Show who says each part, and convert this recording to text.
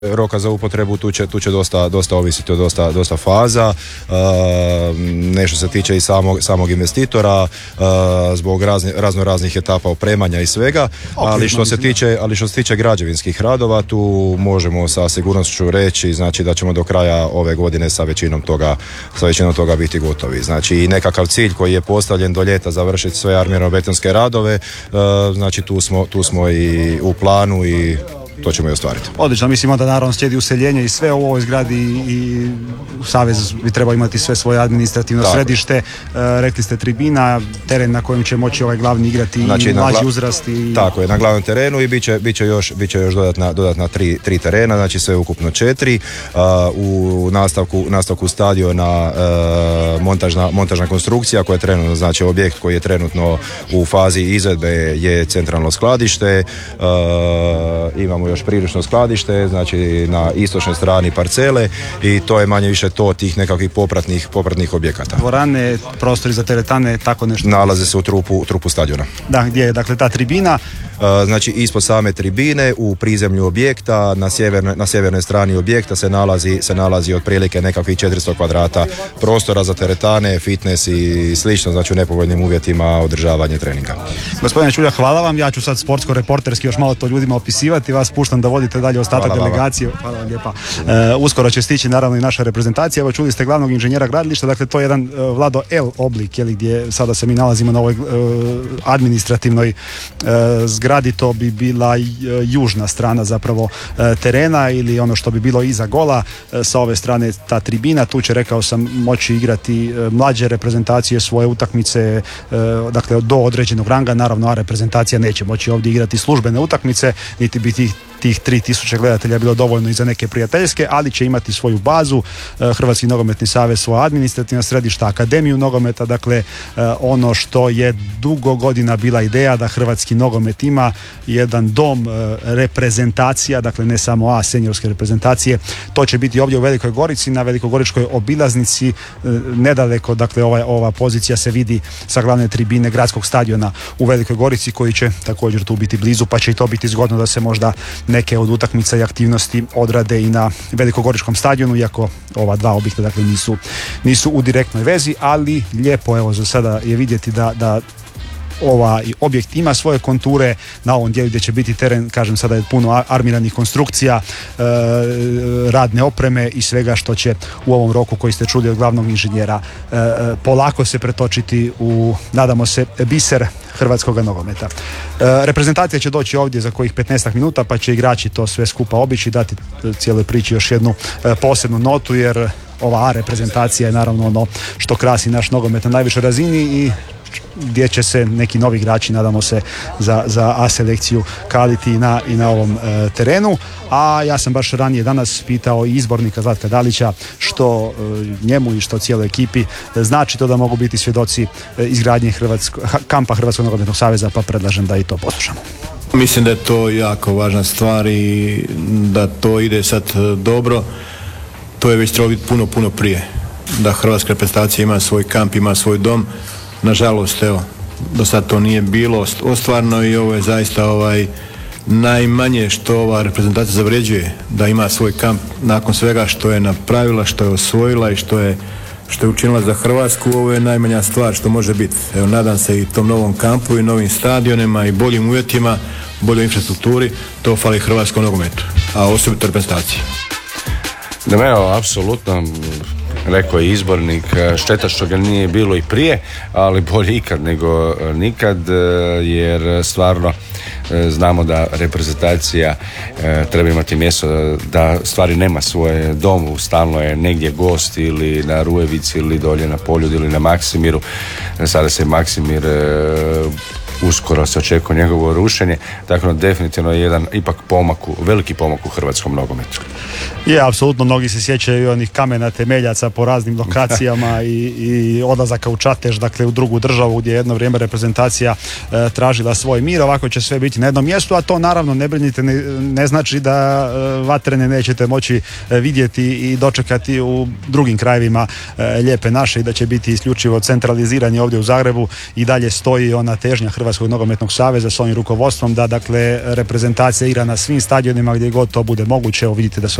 Speaker 1: roka za upotrebu, tu će dosta ovisiti od dosta faza, nešto se tiče i samog investitora, zbog raznih etapa opremanja i svega, ali što se tiče građevinskih radova, tu možemo sa sigurnošću reći, znači da ćemo do kraja ove godine sa većinom toga biti gotovi. Znači i nekakav cilj koji je postavljen do ljeta završiti sve armirano-betonske radove, znači tu smo i u planu i to ćemo i ostvariti.
Speaker 2: Odlično, mislim da naravno slijedi useljenje i sve u ovoj zgradi i Savez bi trebao imati sve svoje administrativno središte. Rekli ste tribina, teren na kojem će moći ovaj glavni igrati, znači, i mlađi uzrast.
Speaker 1: Tako je, na glavnom terenu i bit će još dodatna tri terena, znači sve ukupno 4. U nastavku stadiona montažna konstrukcija koja je trenutno, znači objekt koji je trenutno u fazi izvedbe je centralno skladište. Imamo još priručno skladište, znači na istočnoj strani parcele i to je manje više to tih nekakvih popratnih objekata.
Speaker 2: Dvorane, prostori za teretane, tako nešto?
Speaker 1: Nalaze se u trupu stadiona.
Speaker 2: Da, gdje je dakle ta tribina?
Speaker 1: Znači ispod same tribine u prizemlju objekta na sjevernoj strani objekta se nalazi otprilike nekakvih 400 kvadrata prostora za teretane, fitness i slično, znači u nepovoljnim uvjetima održavanje treninga.
Speaker 2: Gospodine Čuljak, hvala vam. Ja ću sad sportsko-reporterski još malo to ljudima opisivati. Vas puštam da vodite dalje ostatak delegacije. Hvala vam lijepa. Uskoro će stići naravno i naša reprezentacija. Evo čuli ste glavnog inženjera gradilišta, dakle to je jedan Vlado L oblik, gdje sada se mi nalazimo na ovoj administrativnoj zgradi. To bi bila južna strana zapravo terena ili ono što bi bilo iza gola. Sa ove strane ta tribina, tu će, rekao sam, moći igrati mlađe reprezentacije svoje utakmice, dakle do određenog ranga. Naravno, a reprezentacija neće moći ovdje igrati službene utakmice, niti biti tih 3000 gledatelja bilo dovoljno i za neke prijateljske, ali će imati svoju bazu. Hrvatski nogometni savez svoja administrativna središta, akademiju nogometa, dakle ono što je dugo godina bila ideja da hrvatski nogomet ima jedan dom reprezentacija, dakle ne samo seniorske reprezentacije. To će biti ovdje u Velikoj Gorici, na Velikogoričkoj obilaznici, nedaleko, dakle ova pozicija se vidi sa glavne tribine gradskog stadiona u Velikoj Gorici, koji će također tu biti blizu, pa će i to biti zgodno da se možda neke od utakmica i aktivnosti odrade i na Velikogoričkom stadionu, iako ova dva objekta dakle nisu u direktnoj vezi, ali lijepo evo za sada je vidjeti da ovaj objekt ima svoje konture na ovom dijelu gdje će biti teren, kažem sada je puno armiranih konstrukcija, radne opreme i svega što će u ovom roku koji ste čuli od glavnog inženjera polako se pretočiti u, nadamo se, biser hrvatskog nogometa. Reprezentacija će doći ovdje za kojih 15 minuta, pa će igrači to sve skupa obići, dati cijeloj priči još jednu posebnu notu, jer ova reprezentacija je naravno ono što krasi naš nogomet na najvišoj razini i gdje će se neki novi igrači, nadamo se, za A selekciju kaliti i na ovom terenu. A ja sam baš ranije danas pitao i izbornika Zlatka Dalića što njemu i što cijeloj ekipi znači to da mogu biti svjedoci izgradnje kampa Hrvatskog nogometnog saveza, pa predlažem da i to poslušamo.
Speaker 3: Mislim da je to jako važna stvar i da to ide sad dobro. To je već trebalo biti puno prije. Da hrvatska reprezentacija ima svoj kamp, ima svoj dom. Nažalost, evo, do sad to nije bilo ostvarno i ovo je zaista najmanje što ova reprezentacija zavređuje, da ima svoj kamp nakon svega što je napravila, što je osvojila i što je učinila za Hrvatsku. Ovo je najmanja stvar što može biti. Evo, nadam se i tom novom kampu i novim stadionima i boljim uvjetima, boljoj infrastrukturi, to fali hrvatskom nogometu, a osobito reprezentaciji.
Speaker 4: Da, evo, apsolutno, rekao je izbornik, šteta što ga nije bilo i prije, ali bolje ikad nego nikad, jer stvarno znamo da reprezentacija treba imati mjesto da stvari nema svoje domu, stalno je negdje gost ili na Rujevici ili dolje na Poljud ili na Maksimiru. Sada se Maksimir uskoro se očekuje njegovo rušenje, tako da definitivno je jedan ipak veliki pomak u hrvatskom nogometu.
Speaker 2: Je, apsolutno, mnogi se sjećaju onih kamena temeljaca po raznim lokacijama i odlazaka u Čatež, dakle u drugu državu gdje je jedno vrijeme reprezentacija tražila svoj mir. Ovako će sve biti na jednom mjestu, a to naravno, ne brinite, ne znači da Vatrene nećete moći vidjeti i dočekati u drugim krajevima lijepe naše i da će biti isključivo centraliziranje ovdje u Zagrebu. I dalje stoji ona težnja hrvatskog Hrvatskog nogometnog saveza s ovim rukovodstvom da dakle reprezentacija igra na svim stadionima gdje god to bude moguće. Evo vidite da su